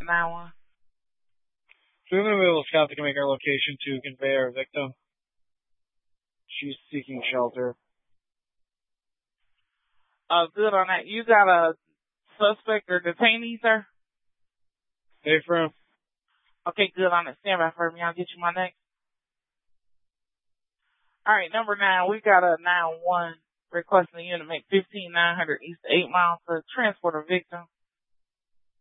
9-1. So we're going to be able to scout to make our location to convey our victim. She's seeking shelter. Good on that. You got a suspect or detainee, sir? Hey, friend. Okay, good on it. Stand by for me. I'll get you my next. All right, number 9, we got a 9-1 requesting the unit make 15900 East 8 Mile to transport a victim.